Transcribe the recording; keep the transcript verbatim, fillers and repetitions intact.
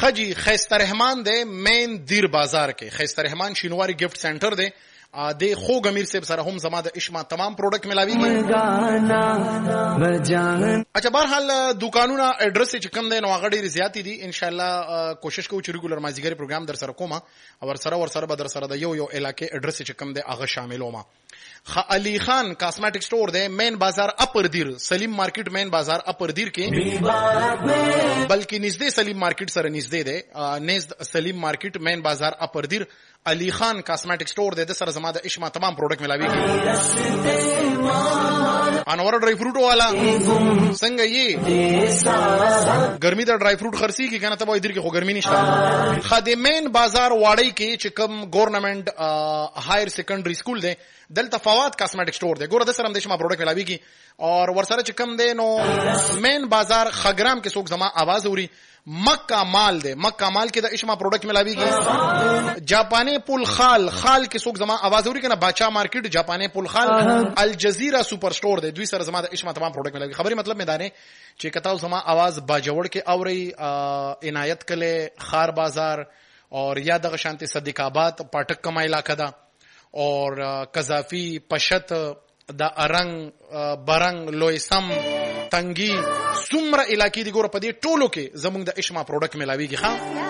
خجی خیست رحمان دے مین دیر بازار کې. خیست رحمان شینواری گفت سینټر دے د خوږ امیر صاحب سره هم زما د اشما تمام پروډکټ ملاویږي. اچھا بهرحال دکانونه اډرس چې کوم دی نو هغه ډېر زیاتې دي. ان شاء الله کوشش کوو چې ریګولر مازیګری پروګرام در سره کوم او ور سره ور سره به در سره د یو یو علاقې اډرس چې کوم دی هغه شاملوم. خ علی خان کاسمیټک سٹور دی مین بازار اپر دیر سلیم مارکیټ مین بازار اپر دیر کې بلکې نږدې سلیم مارکیټ سره نږدې دی. نږدې سلیم مارکیټ مین بازار اپر دیر علی خان کاسمیټک سٹور دی. د سره زما د اشما تمام پروډکټ ملاویږي. انور ډرای فروټ والا څنګه یې ګرمي د ډرای فروټ خرسي کې کنه ته وای در کې خو ګرمي نشته. خادمین بازار واړی کې چې کوم ګورنمنت هایر سیکنډري سکول دی دلته فواد کاسمیټک سٹور دی. ګوره د سره د اشما پروډکټ ملاویږي. اور ورسره چې کوم دی نو مین بازار خګرام کې څوک زما आवाज اوري مکه مال دی. مکه مال کې د اشما پروډکټ ملاویږي. جاپانی پول خال خال کې څوک زما आवाज اوري کنه باچا مارکیټ جاپانی پول خال الجزیره سپر سٹور دی. دوی سره زما د اشما تمام پروډکټ ملاویږي. خبري مطلب مې دانه چې کتاو زما आवाज باجوړ کې اوري عنایت کله خار بازار اور یا دغه شانتي صدیق آباد پټک کما علاقہ دا اور قذافی پشت د ارنګ برنګ لویسم تنګي څومره علاقې دي ګوره په دې ټولو کې زموږ د اشما پروډکټ ملاویږي. ها